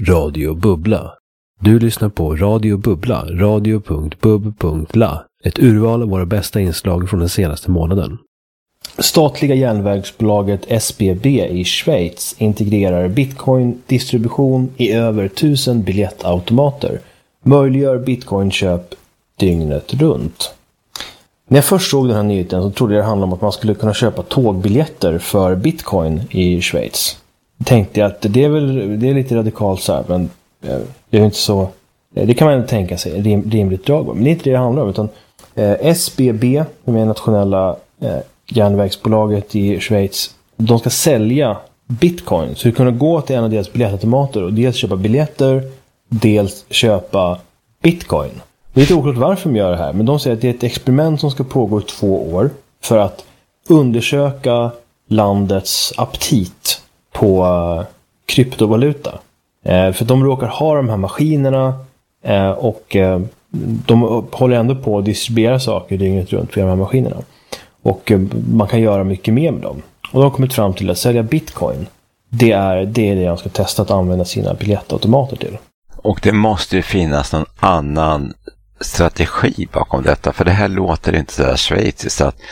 Radio Bubbla. Du lyssnar på Radio Bubbla, radio.bub.la. Ett urval av våra bästa inslag från den senaste månaden. Statliga järnvägsbolaget SBB i Schweiz integrerar bitcoin-distribution i över 1000 biljettautomater. Möjliggör bitcoinköp dygnet runt. När jag först såg den här nyheten så trodde jag det handlade om att man skulle kunna köpa tågbiljetter för bitcoin i Schweiz. Tänkte jag att det är lite radikalt så här, men det är inte så. Det kan man inte tänka sig rimligt drag, men det är inte det handlar om, utan SBB, som är nationella järnvägsbolaget i Schweiz, de ska sälja bitcoin. Så du kan gå till en av deras biljettautomater och dels köpa biljetter, dels köpa bitcoin. Det är lite oklart varför de gör det här, men de säger att det är ett experiment som ska pågå i 2 år för att undersöka landets aptit på kryptovaluta. För de råkar ha de här maskinerna och de håller ändå på att distribuera saker dygnet runt via de här maskinerna. Och man kan göra mycket mer med dem. Och de har kommit fram till att sälja bitcoin. Det är det de ska testa att använda sina biljettautomater till. Och det måste ju finnas någon annan strategi bakom detta. För det här låter inte så där schweiziskt att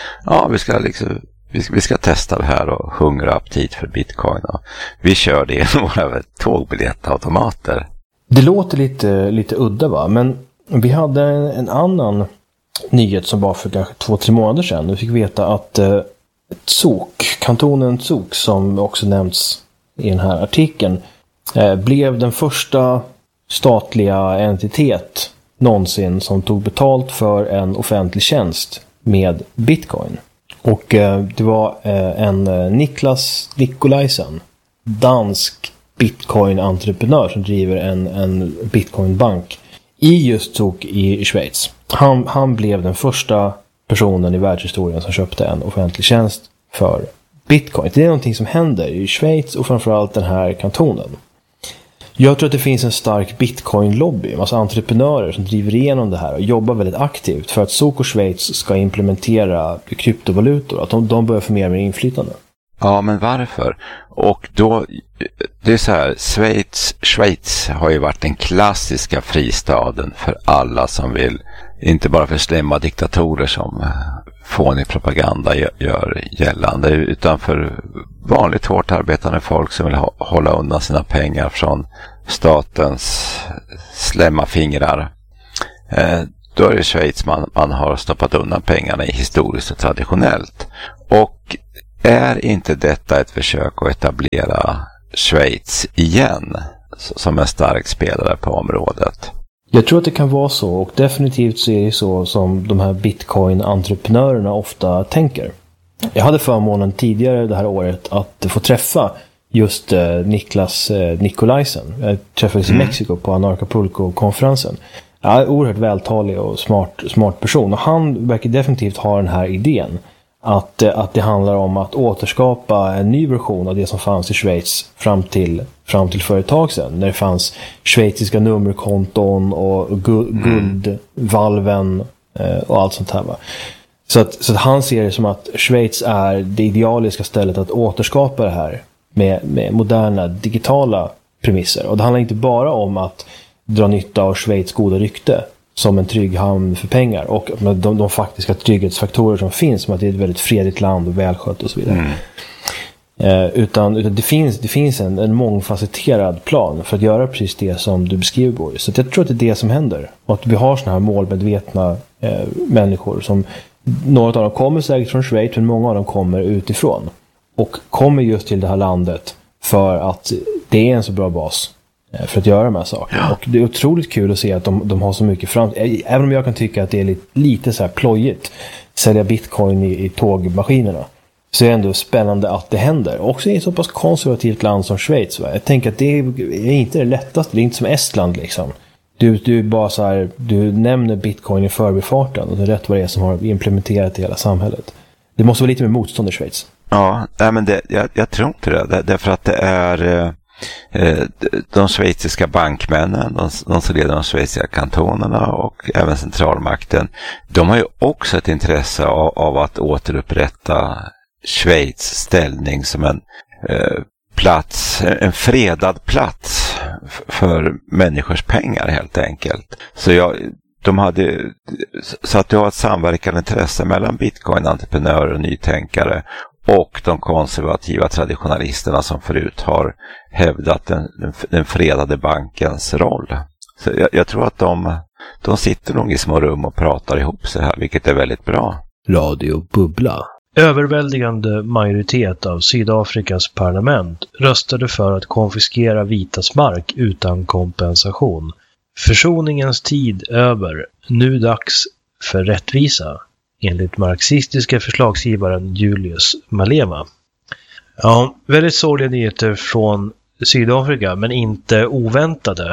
vi ska testa det här och hungra aptit för bitcoin. Och vi kör det i våra tågbiljettautomater. Det låter lite udda, va? Men vi hade en annan nyhet som var för kanske 2-3 månader sedan. Vi fick veta att kantonen Zug, som också nämns i den här artikeln, blev den första statliga entitet någonsin som tog betalt för en offentlig tjänst med bitcoin. Och det var en Niklas Nicolajsen, dansk bitcoin-entreprenör som driver en bitcoinbank i just Zug i Schweiz. Han blev den första personen i världshistorien som köpte en offentlig tjänst för bitcoin. Det är någonting som händer i Schweiz och framförallt den här kantonen. Jag tror att det finns en stark bitcoin-lobby, alltså entreprenörer som driver igenom det här och jobbar väldigt aktivt för att Zug och Schweiz ska implementera kryptovalutor, att de börjar få mer och mer inflytande. Ja, men varför? Och då, det är så här, Schweiz har ju varit den klassiska fristaden för alla som vill, inte bara för slemma diktatorer som fånig propaganda gör gällande, utan för vanligt hårt arbetande folk som vill hålla undan sina pengar från statens slemma fingrar. Då är det Schweiz man har stoppat undan pengarna i historiskt och traditionellt. Och är inte detta ett försök att etablera Schweiz igen som en stark spelare på området? Jag tror att det kan vara så, och definitivt så är det så som de här bitcoin-entreprenörerna ofta tänker. Jag hade förmånen tidigare det här året att få träffa just Niklas Nicolajsen. Jag träffades i Mexiko på Anarchapulco-konferensen. Ja, oerhört vältalig och smart person, och han verkar definitivt ha den här idén att det handlar om att återskapa en ny version av det som fanns i Schweiz fram till för ett tag sedan, när det fanns schweiziska nummerkonton och guldvalven och allt sånt här, va? Så att han ser det som att Schweiz är det idealiska stället att återskapa det här med moderna digitala premisser. Och det handlar inte bara om att dra nytta av Schweiz goda rykte som en trygg hamn för pengar och med de faktiska trygghetsfaktorer som finns, som att det är ett väldigt fredligt land och välskött och så vidare. Utan det finns en mångfacetterad plan för att göra precis det som du beskriver, Boris. Så jag tror att det är det som händer. Och att vi har såna här målmedvetna människor som, några av dem kommer säkert från Schweiz, men många av dem kommer utifrån. Och kommer just till det här landet för att det är en så bra bas för att göra de här sakerna. Ja. Och det är otroligt kul att se att de har så mycket fram. Även om jag kan tycka att det är lite så här plojigt, sälja bitcoin i tågmaskinerna, så är det ändå spännande att det händer. Också i ett så pass konservativt land som Schweiz, va? Jag tänker att det är inte det lättaste. Det är inte som Estland liksom. Du bara så här, du nämner bitcoin i förbifarten och det är rätt vad det är som har implementerat i hela samhället. Det måste vara lite mer motstånd i Schweiz. Ja, men jag tror inte det. Därför att det är de schweiziska bankmännen, de som leder de schweiziska kantonerna och även centralmakten, de har ju också ett intresse av att återupprätta Schweiz ställning som en plats, en fredad plats för människors pengar helt enkelt. Så att det var ett samverkande intresse mellan bitcoin-entreprenörer och nytänkare och de konservativa traditionalisterna som förut har hävdat den fredade bankens roll. Så jag tror att de sitter nog i små rum och pratar ihop sig här, vilket är väldigt bra. Radio Bubbla. Överväldigande majoritet av Sydafrikas parlament röstade för att konfiskera vitas mark utan kompensation. Försoningens tid över. Nu dags för rättvisa, enligt marxistiska förslagsgivaren Julius Malema. Ja, väldigt sorgliga nyheter från Sydafrika, men inte oväntade.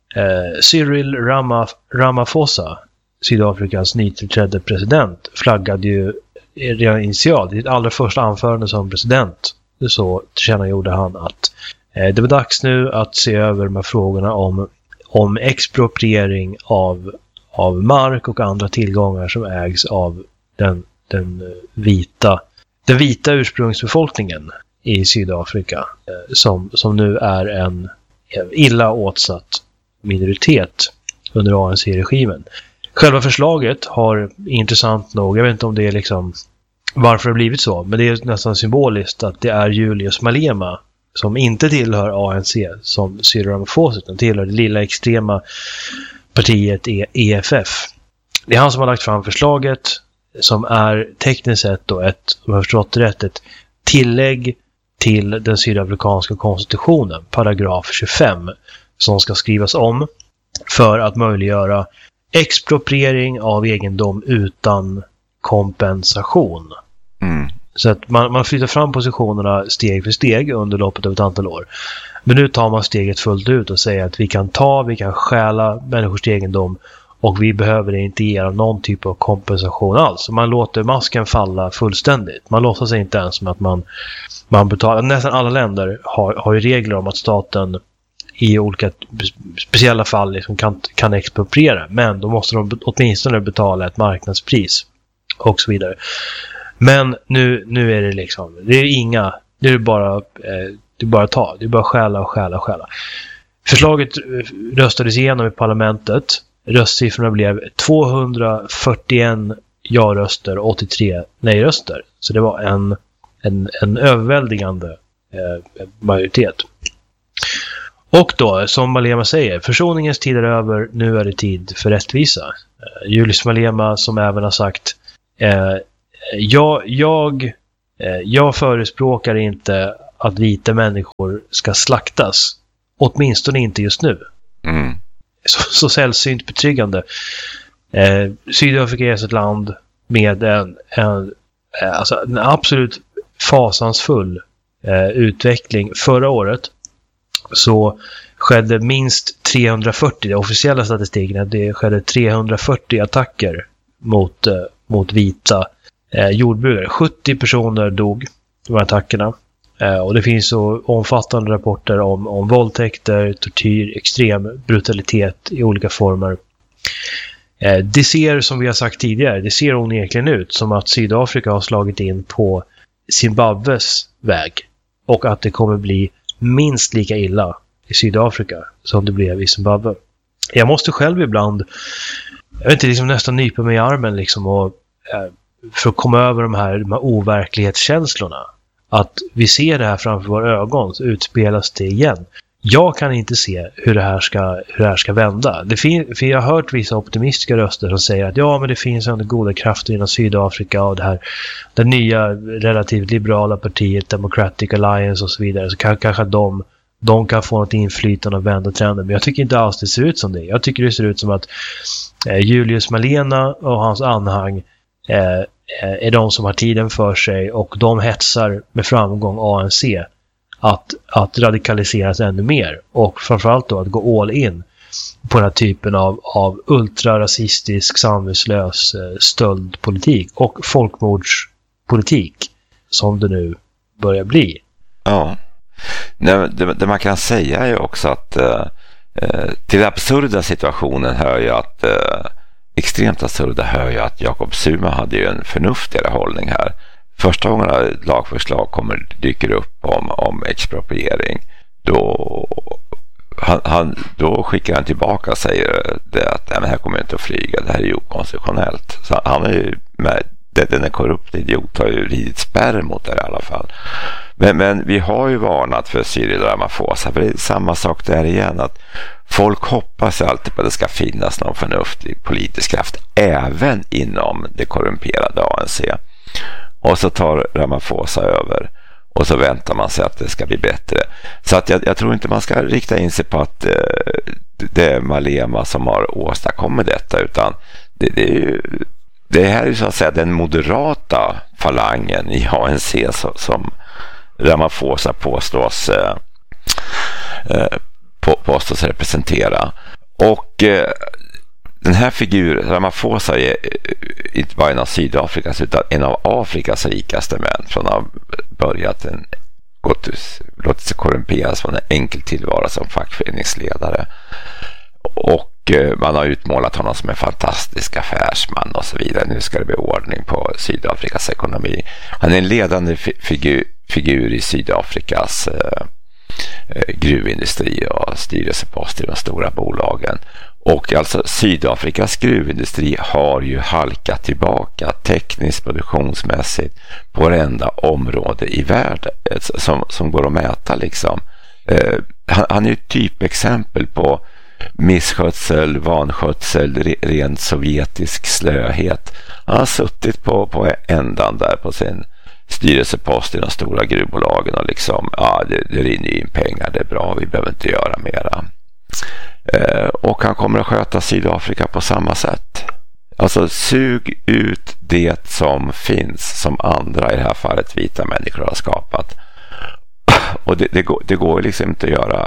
Cyril Ramaphosa, Sydafrikas nytillträdde president, flaggade ju redan initialt i sitt allra första anförande som president. Så tillkännagjorde han att det var dags nu att se över de här frågorna om expropriering av mark och andra tillgångar som ägs av den vita ursprungsbefolkningen i Sydafrika, som nu är en illa åtsatt minoritet under ANC-regimen. Själva förslaget har, intressant nog, jag vet inte om det är liksom varför det blivit så, men det är nästan symboliskt att det är Julius Malema som inte tillhör ANC som Cyril Ramaphosa, utan tillhör det lilla extrema partiet EFF. Det är han som har lagt fram förslaget, som är tekniskt sett då om jag förstått rätt, ett tillägg till den sydafrikanska konstitutionen, paragraf 25, som ska skrivas om för att möjliggöra expropriering av egendom utan kompensation. Så att man flyttar fram positionerna steg för steg under loppet av ett antal år. Men nu tar man steget fullt ut och säger att vi kan stjäla människors egendom och vi behöver inte ge dem någon typ av kompensation alls. Man låter masken falla fullständigt. Man låtsas inte ens som att man betalar. Nästan alla länder har ju regler om att staten i olika speciella fall liksom kan expropriera, men då måste de åtminstone betala ett marknadspris och så vidare. Men nu är det liksom, det är bara stjäla. Förslaget röstades igenom i parlamentet. Röstsiffrorna blev 241 ja-röster och 83 nej-röster. Så det var en överväldigande majoritet. Och då, som Malema säger, försoningens tid är över, nu är det tid för rättvisa. Julius Malema som även har sagt jag förespråkar inte att vita människor ska slaktas. Åtminstone inte just nu. Så sällsynt betryggande. Sydafrika är ett land med en absolut fasansfull utveckling. Förra året så skedde minst 340, det officiella statistiken, det skedde 340 attacker mot vita jordbrukare. 70 personer dog i de här attackerna. Och det finns så omfattande rapporter om våldtäkter, tortyr, extrem brutalitet i olika former. Det ser, som vi har sagt tidigare, det ser onekligen ut som att Sydafrika har slagit in på Zimbabwes väg. Och att det kommer bli minst lika illa i Sydafrika som det blev i Zimbabwe. Jag måste själv ibland, jag vet inte, liksom nästan nypa mig i armen liksom, och för att komma över de här overklighetskänslorna. Att vi ser det här framför våra ögon, så utspelas det igen. Jag kan inte se hur det här ska vända. För jag har hört vissa optimistiska röster som säger att men det finns ändå goda krafter inom Sydafrika och det nya relativt liberala partiet Democratic Alliance och så vidare, så kanske de kan få något inflytande och vända trenden. Men jag tycker inte alls det ser ut som det. Jag tycker det ser ut som att Julius Malema och hans anhang är de som har tiden för sig, och de hetsar med framgång ANC att radikaliseras ännu mer, och framförallt då att gå all in på den här typen av ultrarasistisk, samvetslös stöldpolitik och folkmordspolitik som det nu börjar bli. Ja, det man kan säga är också att till den absurda situationen hör ju att extremt absurda hör ju att Jacob Zuma hade ju en förnuftigare hållning här. Första gången lagförslag dyker upp om expropriering, då då skickar han tillbaka och säger det att nej, men här kommer jag inte att flyga, det här är ju okonstitutionellt. Så han är ju med, den är korrupt idiot har ju ridit spärr mot det i alla fall. Men vi har ju varnat för Cyril Ramaphosa, för det är samma sak där igen, att folk hoppas alltid på att det ska finnas någon förnuftig politisk kraft även inom det korrumperade ANC. Och så tar Ramaphosa över och så väntar man sig att det ska bli bättre. Så att jag tror inte man ska rikta in sig på att det är Malema som har åstadkommit detta, utan det här är ju så att säga den moderata falangen i ANC som Ramaphosa påstås representera. Och den här figuren, Ramaphosa, är inte bara en av Sydafrikas utan en av Afrikas rikaste män, från att ha börjat låtit sig korrumperas från en enkel tillvaro som fackföreningsledare. Och man har utmålat honom som en fantastisk affärsman och så vidare. Nu ska det bli ordning på Sydafrikas ekonomi. Han är en ledande figur i Sydafrikas gruvindustri och styrelseposter i de stora bolagen. Och alltså Sydafrikas gruvindustri har ju halkat tillbaka tekniskt, produktionsmässigt på varenda område i världen som går att mäta liksom. Han är ju ett typexempel på misskötsel, vanskötsel, rent sovjetisk slöhet. Han har suttit på ändan där på sin styrelsepost i de stora gruvbolagen och liksom, det rinner in pengar, det är bra, vi behöver inte göra mera. Och han kommer att sköta Sydafrika på samma sätt. Alltså sug ut det som finns, som andra, i det här fallet vita människor, har skapat. Och det går liksom inte att göra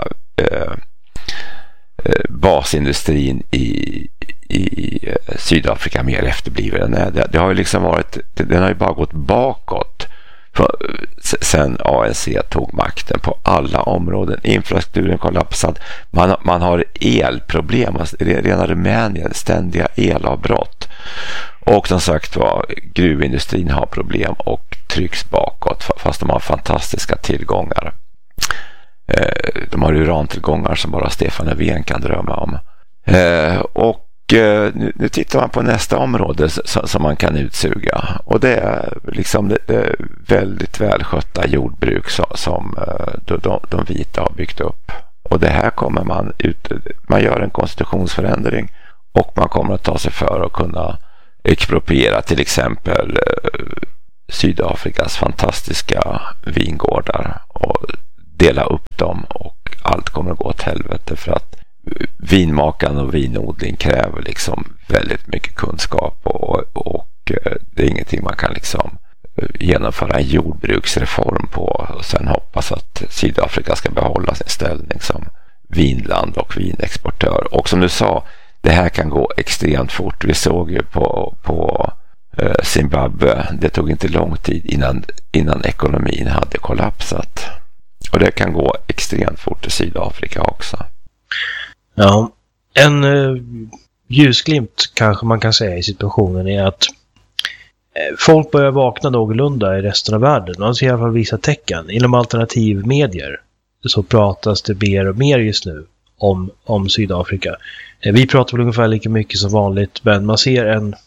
basindustrin i Sydafrika mer efterbliven. Det har ju liksom varit, den har ju bara gått bakåt sen ANC tog makten på alla områden. Infrastrukturen kollapsad. Man har elproblem. Rena Rumänien, ständiga elavbrott. Och som sagt var, gruvindustrin har problem och trycks bakåt fast de har fantastiska tillgångar. De har urantillgångar som bara Stefan Löfven kan drömma om. Och nu tittar man på nästa område som man kan utsuga, och det är liksom det väldigt välskötta jordbruk som de vita har byggt upp. Och det här kommer man gör en konstitutionsförändring och man kommer att ta sig för att kunna expropriera till exempel Sydafrikas fantastiska vingårdar och dela upp dem, och allt kommer att gå åt helvete för att vinmakan och vinodling kräver liksom väldigt mycket kunskap och det är ingenting man kan liksom genomföra en jordbruksreform på och sen hoppas att Sydafrika ska behålla sin ställning som vinland och vinexportör. Och som du sa, det här kan gå extremt fort. Vi såg ju på Zimbabwe, det tog inte lång tid innan ekonomin hade kollapsat. Och det kan gå extremt fort i Sydafrika också. Ja, en ljusglimt kanske man kan säga i situationen är att folk börjar vakna någorlunda i resten av världen. Man ser i alla fall vissa tecken. Inom alternativmedier så pratas det mer och mer just nu om Sydafrika. Vi pratar väl ungefär lika mycket som vanligt, men man ser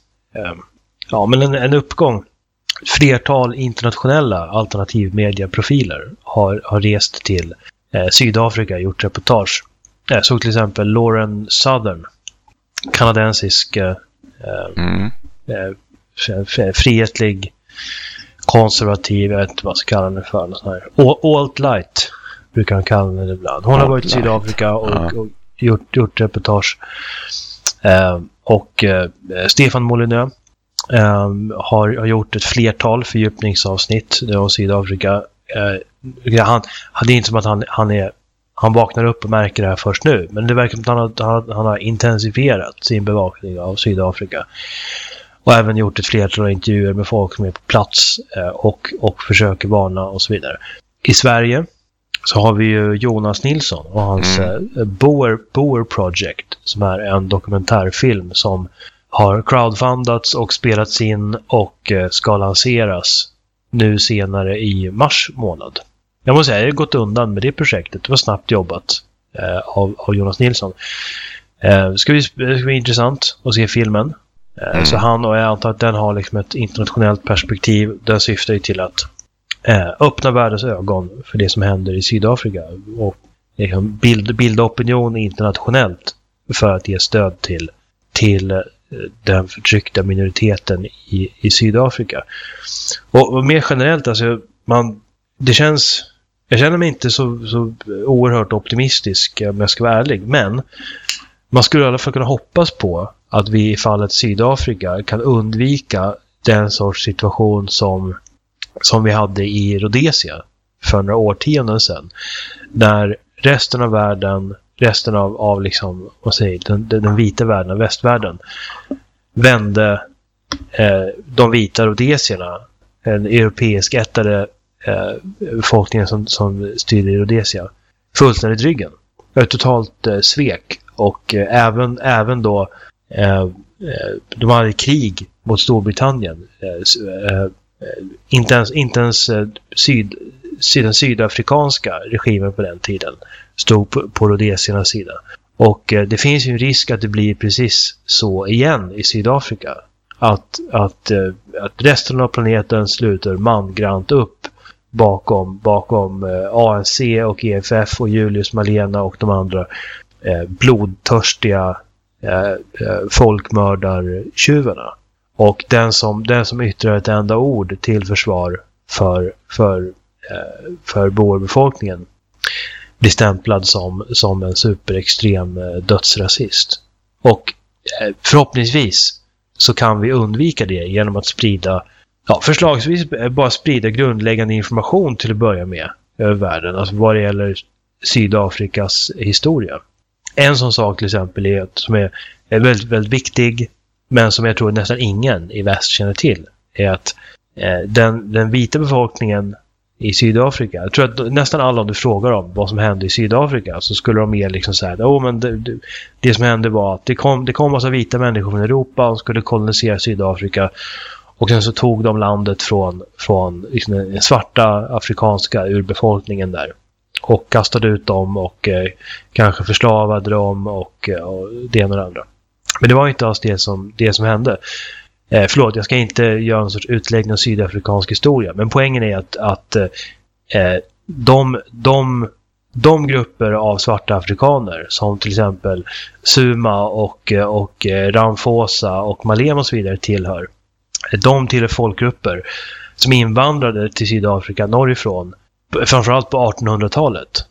en uppgång. Flertal internationella alternativmedieprofiler har rest till Sydafrika och gjort reportage. Jag såg till exempel Lauren Southern, kanadensisk frihetlig konservativ, jag vet inte vad man ska kalla det för, alt-light brukar han kalla det ibland. Hon har varit i Sydafrika och gjort reportage. Stefan Molyneux har gjort ett flertal fördjupningsavsnitt om Sydafrika. Det är inte som att han vaknar upp och märker det här först nu, men det verkar som att han har intensifierat sin bevakning av Sydafrika och även gjort ett flertal intervjuer med folk som är på plats och försöker varna och så vidare. I Sverige så har vi ju Jonas Nilsson och hans Boer Project, som är en dokumentärfilm som har crowdfundats och spelats in och ska lanseras nu senare i mars månad. Jag måste säga, jag har gått undan med det projektet. Det var snabbt jobbat. av Jonas Nilsson. Det ska bli intressant att se filmen. Så han, och jag antar att den har liksom ett internationellt perspektiv. Den syftar ju till att öppna världens ögon för det som händer i Sydafrika och liksom bilda opinion internationellt för att ge stöd till den förtryckta minoriteten i Sydafrika. Och mer generellt, alltså jag känner mig inte så oerhört optimistisk om jag ska vara ärlig, men man skulle i alla fall kunna hoppas på att vi i fallet Sydafrika kan undvika den sorts situation som vi hade i Rhodesia för några årtionden sedan. När resten av världen, resten av liksom, vad säger, den vita världen, västvärlden, vände de vita rhodesierna, en europeisk ättare befolkningen som styrde i Rhodesia, fullständigt ryggen. Totalt svek. Och även då de hade krig mot Storbritannien. Inte ens den sydafrikanska regimen på den tiden stod på rhodesiernas sida. Och det finns ju en risk att det blir precis så igen i Sydafrika. Att resten av planeten sluter mangrant upp bakom ANC och EFF och Julius Malema och de andra blodtörstiga folkmördartjuvarna. Och den som yttrar ett enda ord till försvar för boerbefolkningen blir stämplad som en superextrem dödsrasist. Och förhoppningsvis så kan vi undvika det genom att förslagsvis bara sprida grundläggande information till att börja med över världen, alltså vad det gäller Sydafrikas historia. En sån sak till exempel som är väldigt, väldigt viktig, men som jag tror nästan ingen i väst känner till, är att den vita befolkningen i Sydafrika, jag tror att nästan alla, om du frågar om vad som hände i Sydafrika, så skulle de mer liksom säga men det som hände var att det kom massa vita människor från Europa och skulle kolonisera Sydafrika, och sen så tog de landet från liksom den svarta afrikanska urbefolkningen där och kastade ut dem och kanske förslavade dem och det ena och det andra. Men det var inte alls det som hände. Förlåt, jag ska inte göra en sorts utläggning av sydafrikansk historia, men poängen är att de grupper av svarta afrikaner som till exempel Suma och Ramaphosa och Malema och så vidare tillhör folkgrupper som invandrade till Sydafrika norrifrån, framförallt på 1800-talet.